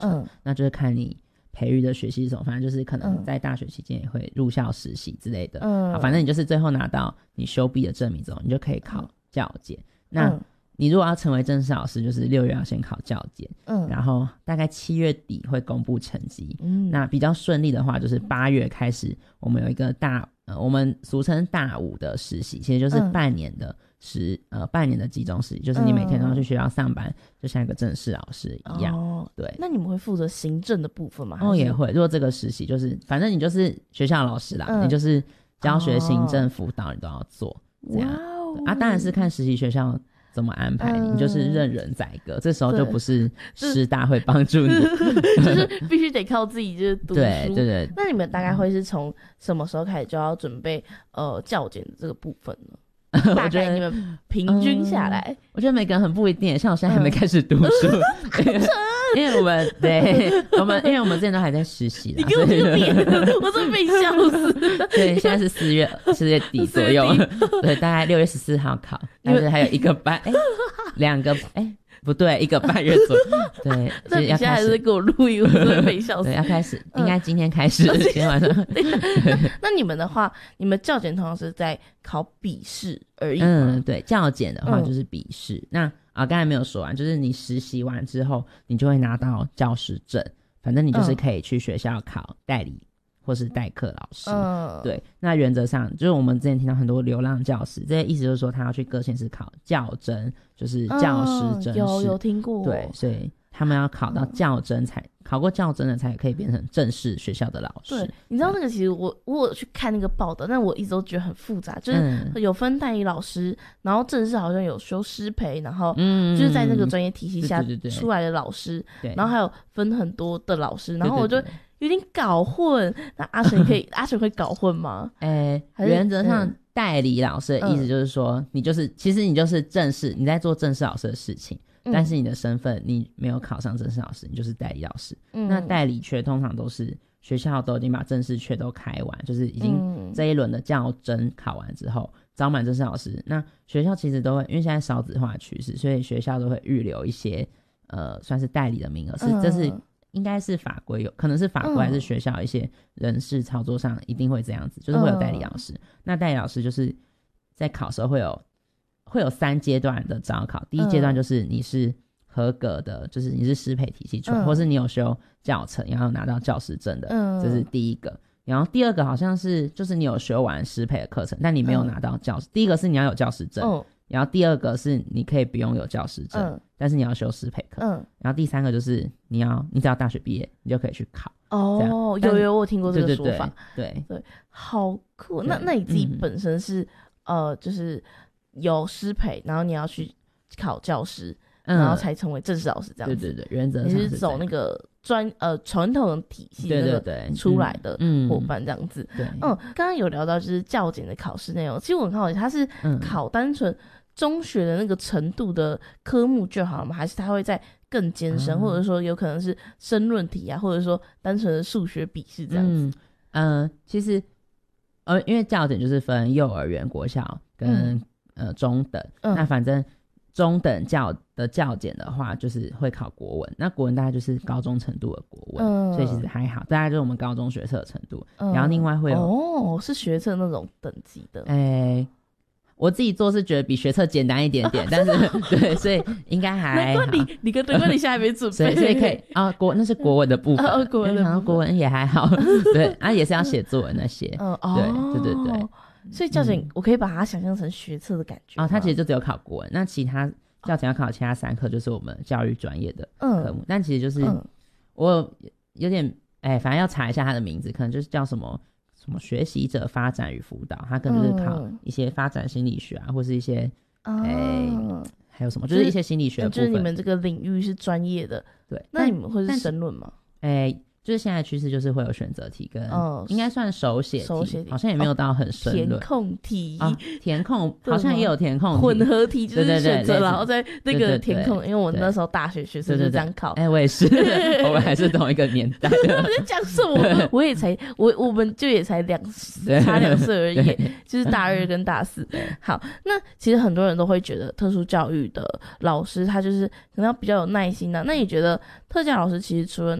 程，那就是看你培育的学习是什么，反正就是可能在大学期间也会入校实习之类的，好，反正你就是最后拿到你修毕的证明之后，你就可以考教检。那你如果要成为正式老师，就是6月要先考教检，然后大概7月底会公布成绩，那比较顺利的话就是8月开始我们有一个我们俗称大5的实习，其实就是半年的半年的集中实习，就是你每天都要去学校上班，就像一个正式老师一样。对， 那你们会负责行政的部分吗？ 也会。如果这个实习就是反正你就是学校老师啦，你就是教学行政辅导你都要做这样。当然是看实习学校怎么安排你就是任人宰割，这时候就不是师大会帮助你就是必须得靠自己就是读书。 对。 那你们大概会是从什么时候开始就要准备教检的这个部分呢？大概你们平均下来， 我觉得每个人很不一定，像我现在还没开始读书，因为我们因为我们之前都还在实习啦， 你给我这个脸，我真的被笑死。 对，现在是4月底左右，对，大概6月14号考，但是还有1个半2个不对，1个半月左右。对， 那你现在还是给我录音，我真的被笑死。 对，要开始，应该今天开始，今天晚上。 那你们的话，你们教检通常是在考笔试而已吗？ 对，教检的话就是笔试。那刚才没有说完，就是你实习完之后，你就会拿到教师证，反正你就是可以去学校考代理或是代课老师。对，那原则上就是我们之前听到很多流浪教师，这些意思就是说他要去各县市考教甄，就是教师甄试。 有听过。 对，所以他们要考到教甄考过教甄的才可以变成正式学校的老师。 对，你知道那个其实我有去看那个报道，但我一直都觉得很复杂，就是有分代理老师，然后正式好像有修师培，然后就是在那个专业体系下出来的老师，然后还有分很多的老师，然后我就有点搞混。那阿成会搞混吗？ 原则上代理老师的意思就是说，其实你就是你在做正式老师的事情，但是你的身份你没有考上正式老师，你就是代理老师。那代理缺通常都是学校都已经把正式缺都开完，就是已经这一轮的教甄考完之后招满正式老师，那学校其实都会，因为现在少子化趋势，所以学校都会预留一些算是代理的名额，这是应该是法规可能是法规还是学校一些人事操作上一定会这样子，就是会有代理老师。那代理老师就是在考的时候会有3阶段的招考，第一阶段就是你是合格的，就是你是师培体系出来，或是你有修教程然后拿到教师证的，这是第一个。然后第二个好像是就是你有修完师培的课程，但你没有拿到第一个是你要有教师证，然后第二个是你可以不用有教师证，但是你要修师培课，然后第三个就是你只要大学毕业你就可以去考。 我有听过这个说法。 对， 好酷。那你自己本身是就是有师培，然后你要去考教师，然后才成为正式老师这样子。 对，原则上你是走那个传统的体系出来的伙伴这样子。刚刚有聊到就是教检的考试内容，其实我很好奇，它是考单纯中学的那个程度的科目就好了吗？还是它会再更艰深，或者说有可能是申论题啊，或者说单纯的数学笔试这样子？ 其实因为教检就是分幼儿园、国小跟中等，那反正中等教检的话就是会考国文，那国文大概就是高中程度的国文，所以其实还好，大概就是我们高中学测的程度。然后另外会有是学测那种等级的。 我自己做是觉得比学测简单一点点，但是对，所以应该还好。 你跟对关你现在还没准备， 所以可以那是国文的部分， 国文的部分， 然后国文也还好，对，也是要写作文那些，对。 所以教检我可以把它想象成学测的感觉。 它其实就只有考国文，那其他教检要考其他3科就是我们教育专业的科目，但其实就是我有点反正要查一下它的名字，可能就是叫什么学习者发展与辅导，它可能就是考一些发展心理学啊，或是一些还有什么就是一些心理学的部分， 就是你们这个领域是专业的。对，那你们会是申论吗？ 就是现在趋势就是会有选择题跟应该算手写题，好像也没有到很深论。 填空题填空好像也有填空题， 混合题就是选择然后在那个填空， 对因为我那时候大学学生就这样考。 我也是，我们还是同一个年代的。 我在讲什么？我也才我们就也才差2岁而已，就是大2跟大4。好，那其实很多人都会觉得特殊教育的老师他就是可能要比较有耐心的。那你觉得特教老师其实除了